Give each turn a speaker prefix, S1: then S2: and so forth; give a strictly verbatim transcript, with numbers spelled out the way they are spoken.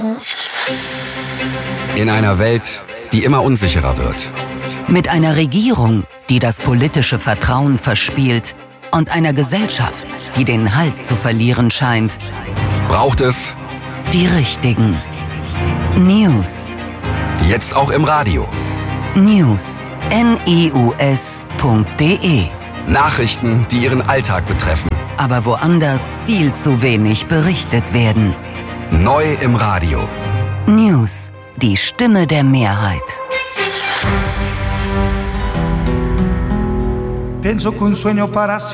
S1: In einer Welt, die immer unsicherer wird.
S2: Mit einer Regierung, die das politische Vertrauen verspielt und einer Gesellschaft, die den Halt zu verlieren scheint,
S1: Braucht es
S2: die richtigen News.
S1: jetzt auch im Radio.
S2: News. N E U S punkt D E.
S1: Nachrichten, die Ihren Alltag betreffen.
S2: Aber woanders viel zu wenig berichtet werden.
S1: Neu im Radio.
S2: News. Die Stimme der Mehrheit.
S3: Penso che un sogno para